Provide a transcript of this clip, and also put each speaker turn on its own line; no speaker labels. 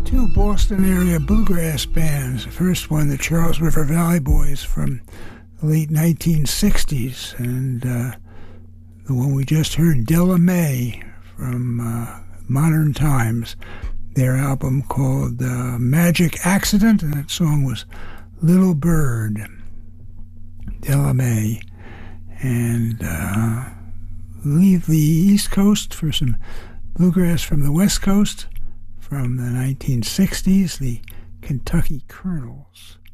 Two Boston area bluegrass bands. The first one, the Charles River Valley Boys from the late 1960s, and the one we just heard, Della Mae from Modern Times. Their album called Magic Accident, and that song was Little Bird. Della Mae. And leave the East Coast for some bluegrass from the West Coast from the 1960s, the Kentucky Colonels.